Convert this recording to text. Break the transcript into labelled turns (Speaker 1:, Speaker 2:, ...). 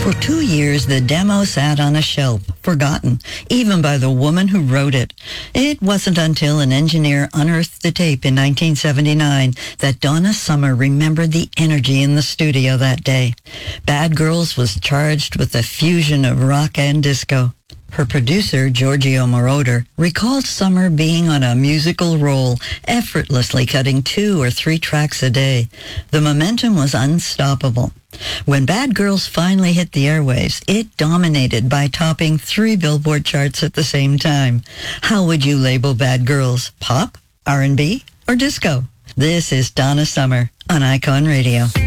Speaker 1: For 2 years, the demo sat on a shelf, forgotten, even by the woman who wrote it. It wasn't until an engineer unearthed the tape in 1979 that Donna Summer remembered the energy in the studio that day. Bad Girls was charged with the fusion of rock and disco. Her producer, Giorgio Moroder, recalled Summer being on a musical roll, effortlessly cutting 2 or 3 tracks a day. The momentum was unstoppable. When Bad Girls finally hit the airwaves, it dominated by topping 3 Billboard charts at the same time. How would you label Bad Girls? Pop, R&B, or disco? This is Donna Summer on Icon Radio.